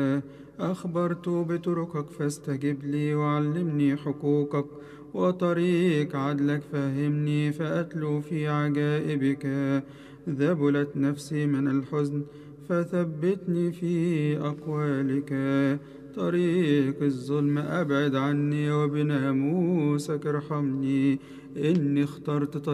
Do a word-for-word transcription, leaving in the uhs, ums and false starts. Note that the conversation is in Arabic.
أخبرت بطرقك فاستجب لي، وعلمني حقوقك وطريق عدلك فهمني، فأتلو في عجائبك. ذبلت نفسي من الحزن فثبتني في أقوالك. طريق الظلم أبعد عني، وبناموسك ارحمني، إني اخترت طريق